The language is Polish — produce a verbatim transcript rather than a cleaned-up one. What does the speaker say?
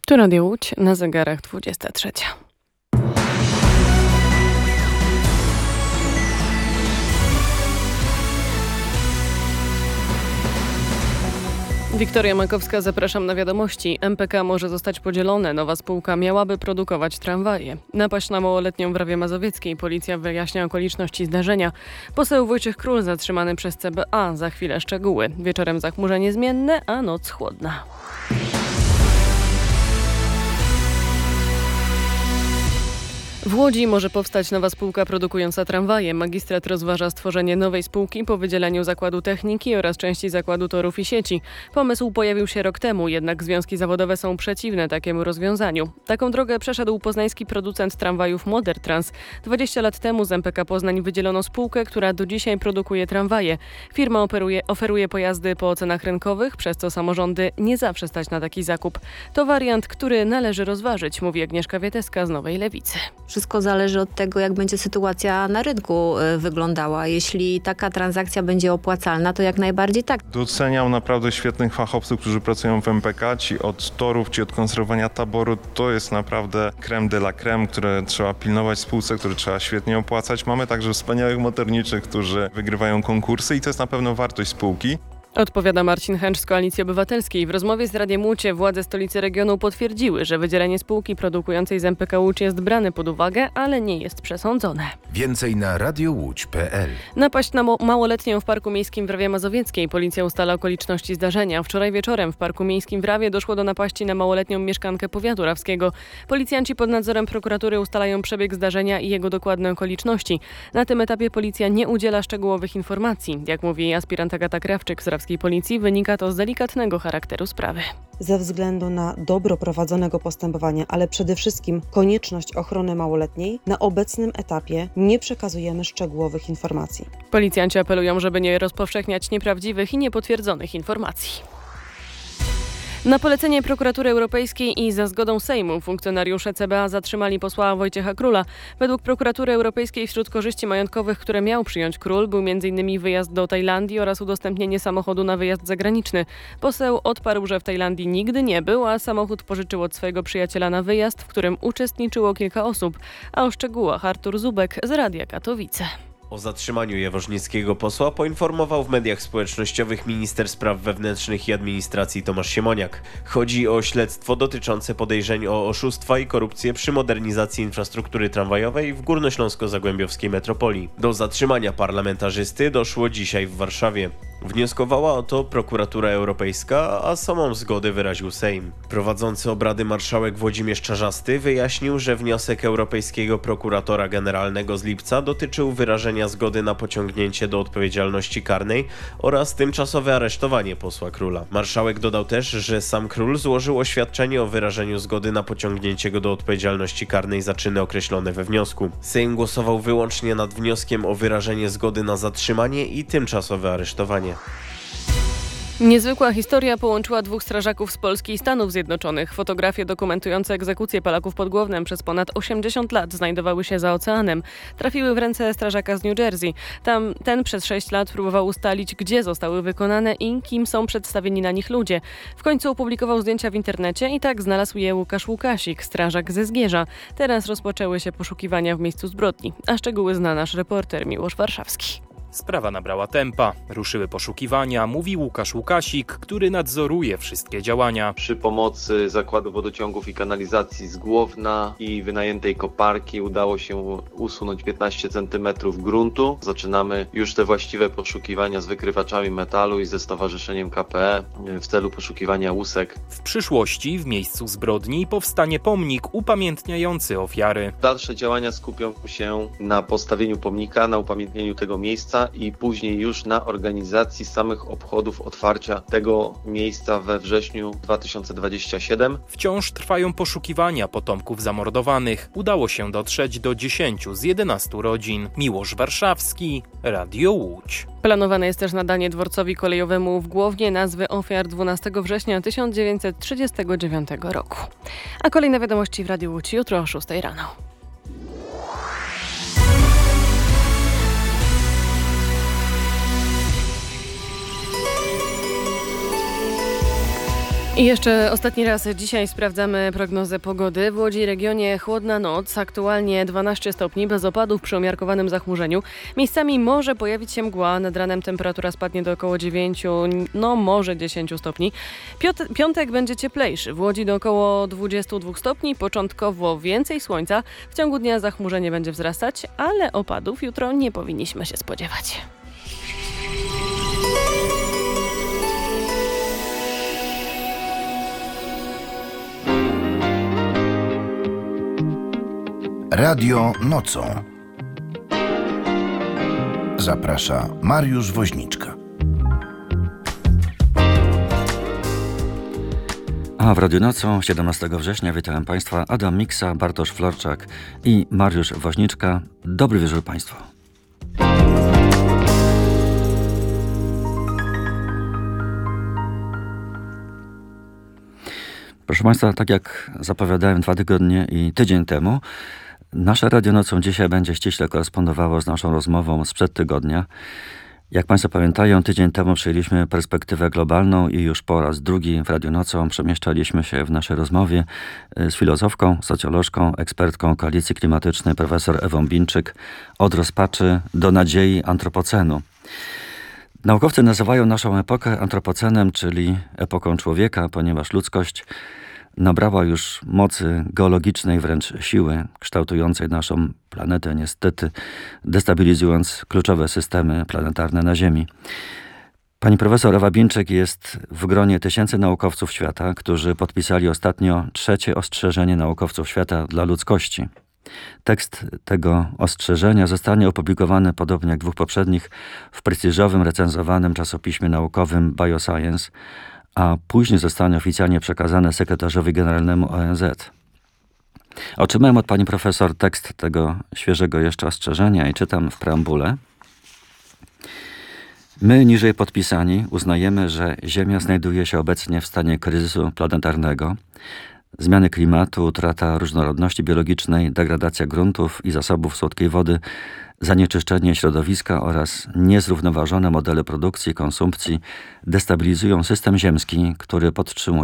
Tu Radio Łódź, na zegarach dwudziesta trzecia. Wiktoria Makowska, zapraszam na wiadomości. M P K może zostać podzielone. Nowa spółka miałaby produkować tramwaje. Napaść na małoletnią w Rawie Mazowieckiej. Policja wyjaśnia okoliczności zdarzenia. Poseł Wojciech Król zatrzymany przez C B A. Za chwilę szczegóły. Wieczorem zachmurzenie zmienne, a noc chłodna. W Łodzi może powstać nowa spółka produkująca tramwaje. Magistrat rozważa stworzenie nowej spółki po wydzieleniu zakładu techniki oraz części zakładu torów i sieci. Pomysł pojawił się rok temu, jednak związki zawodowe są przeciwne takiemu rozwiązaniu. Taką drogę przeszedł poznański producent tramwajów Modertrans. dwadzieścia lat temu z M P K Poznań wydzielono spółkę, która do dzisiaj produkuje tramwaje. Firma operuje, oferuje pojazdy po cenach rynkowych, przez co samorządy nie zawsze stać na taki zakup. To wariant, który należy rozważyć, mówi Agnieszka Wieteska z Nowej Lewicy. Wszystko zależy od tego, jak będzie sytuacja na rynku wyglądała. Jeśli taka transakcja będzie opłacalna, to jak najbardziej tak. Doceniam naprawdę świetnych fachowców, którzy pracują w M P K. Ci od torów, ci od konserwowania taboru, to jest naprawdę crème de la crème, które trzeba pilnować w spółce, które trzeba świetnie opłacać. Mamy także wspaniałych motorniczych, którzy wygrywają konkursy i to jest na pewno wartość spółki. Odpowiada Marcin Chęcz z Koalicji Obywatelskiej. W rozmowie z Radiem Łódź władze stolicy regionu potwierdziły, że wydzielenie spółki produkującej z M P K Łódź jest brane pod uwagę, ale nie jest przesądzone. Więcej na radio łódź kropka pe el. Napaść na małoletnią w Parku Miejskim w Rawie Mazowieckiej. Policja ustala okoliczności zdarzenia. Wczoraj wieczorem w Parku Miejskim w Rawie doszło do napaści na małoletnią mieszkankę powiatu rawskiego. Policjanci pod nadzorem prokuratury ustalają przebieg zdarzenia i jego dokładne okoliczności. Na tym etapie policja nie udziela szczegółowych informacji. Jak mówi aspirant Agata Krawczyk z rawskiej policji, wynika to z delikatnego charakteru sprawy. Ze względu na dobro prowadzonego postępowania, ale przede wszystkim konieczność ochrony małoletniej, na obecnym etapie nie przekazujemy szczegółowych informacji. Policjanci apelują, żeby nie rozpowszechniać nieprawdziwych i niepotwierdzonych informacji. Na polecenie Prokuratury Europejskiej i za zgodą Sejmu funkcjonariusze C B A zatrzymali posła Wojciecha Króla. Według Prokuratury Europejskiej wśród korzyści majątkowych, które miał przyjąć Król, był między innymi wyjazd do Tajlandii oraz udostępnienie samochodu na wyjazd zagraniczny. Poseł odparł, że w Tajlandii nigdy nie był, a samochód pożyczył od swojego przyjaciela na wyjazd, w którym uczestniczyło kilka osób. A o szczegółach Artur Zubek z Radia Katowice. O zatrzymaniu jaworznickiego posła poinformował w mediach społecznościowych minister spraw wewnętrznych i administracji Tomasz Siemoniak. Chodzi o śledztwo dotyczące podejrzeń o oszustwa i korupcję przy modernizacji infrastruktury tramwajowej w górnośląsko-zagłębiowskiej metropolii. Do zatrzymania parlamentarzysty doszło dzisiaj w Warszawie. Wnioskowała o to Prokuratura Europejska, a samą zgodę wyraził Sejm. Prowadzący obrady marszałek Włodzimierz Czarzasty wyjaśnił, że wniosek Europejskiego Prokuratora Generalnego z lipca dotyczył wyrażenia zgody na pociągnięcie do odpowiedzialności karnej oraz tymczasowe aresztowanie posła Króla. Marszałek dodał też, że sam Król złożył oświadczenie o wyrażeniu zgody na pociągnięcie go do odpowiedzialności karnej za czyny określone we wniosku. Sejm głosował wyłącznie nad wnioskiem o wyrażenie zgody na zatrzymanie i tymczasowe aresztowanie. Niezwykła historia połączyła dwóch strażaków z Polski i Stanów Zjednoczonych. Fotografie dokumentujące egzekucję Polaków pod Głownem przez ponad osiemdziesiąt lat znajdowały się za oceanem. Trafiły w ręce strażaka z New Jersey. Tam ten przez sześć lat próbował ustalić, gdzie zostały wykonane i kim są przedstawieni na nich ludzie. W końcu opublikował zdjęcia w internecie i tak znalazł je Łukasz Łukasik, strażak ze Zgierza. Teraz rozpoczęły się poszukiwania w miejscu zbrodni. A szczegóły zna nasz reporter Miłosz Warszawski. Sprawa nabrała tempa. Ruszyły poszukiwania, mówi Łukasz Łukasik, który nadzoruje wszystkie działania. Przy pomocy Zakładu Wodociągów i Kanalizacji z Głowna i wynajętej koparki udało się usunąć piętnaście centymetrów gruntu. Zaczynamy już te właściwe poszukiwania z wykrywaczami metalu i ze Stowarzyszeniem K P E w celu poszukiwania łusek. W przyszłości w miejscu zbrodni powstanie pomnik upamiętniający ofiary. Dalsze działania skupią się na postawieniu pomnika, na upamiętnieniu tego miejsca i później już na organizacji samych obchodów otwarcia tego miejsca we wrześniu dwa tysiące dwudziestego siódmego. Wciąż trwają poszukiwania potomków zamordowanych. Udało się dotrzeć do dziesięciu z jedenastu rodzin. Miłosz Warszawski, Radio Łódź. Planowane jest też nadanie dworcowi kolejowemu w Głownie nazwy ofiar dwunastego września tysiąc dziewięćset trzydziestego dziewiątego roku. A kolejne wiadomości w Radiu Łódź jutro o szóstej rano. I jeszcze ostatni raz dzisiaj sprawdzamy prognozę pogody. W Łodzi regionie chłodna noc, aktualnie dwanaście stopni, bez opadów przy umiarkowanym zachmurzeniu. Miejscami może pojawić się mgła, nad ranem temperatura spadnie do około dziewięciu, no może dziesięciu stopni. Piot- piątek będzie cieplejszy, w Łodzi do około dwudziestu dwóch stopni, początkowo więcej słońca. W ciągu dnia zachmurzenie będzie wzrastać, ale opadów jutro nie powinniśmy się spodziewać. Radio nocą. Zaprasza Mariusz Woźniczka. A w Radiu Nocą siedemnastego września witam Państwa Adam Miksa, Bartosz Florczak i Mariusz Woźniczka. Dobry wieczór Państwu. Proszę Państwa, tak jak zapowiadałem dwa tygodnie i tydzień temu, nasze Radio Nocą dzisiaj będzie ściśle korespondowało z naszą rozmową sprzed tygodnia. Jak Państwo pamiętają, tydzień temu przyjęliśmy perspektywę globalną i już po raz drugi w Radiu Nocą przemieszczaliśmy się w naszej rozmowie z filozofką, socjolożką, ekspertką koalicji klimatycznej profesor Ewą Bińczyk od rozpaczy do nadziei antropocenu. Naukowcy nazywają naszą epokę antropocenem, czyli epoką człowieka, ponieważ ludzkość nabrała już mocy geologicznej, wręcz siły kształtującej naszą planetę, niestety destabilizując kluczowe systemy planetarne na Ziemi. Pani profesor Ewa Bińczyk jest w gronie tysięcy naukowców świata, którzy podpisali ostatnio trzecie ostrzeżenie naukowców świata dla ludzkości. Tekst tego ostrzeżenia zostanie opublikowany, podobnie jak dwóch poprzednich, w prestiżowym, recenzowanym czasopiśmie naukowym Bioscience, a później zostanie oficjalnie przekazany sekretarzowi generalnemu O N Z. Otrzymałem od pani profesor tekst tego świeżego jeszcze ostrzeżenia i czytam w preambule. My, niżej podpisani, uznajemy, że Ziemia znajduje się obecnie w stanie kryzysu planetarnego. Zmiany klimatu, utrata różnorodności biologicznej, degradacja gruntów i zasobów słodkiej wody, zanieczyszczenie środowiska oraz niezrównoważone modele produkcji i konsumpcji destabilizują system ziemski, który podtrzymuje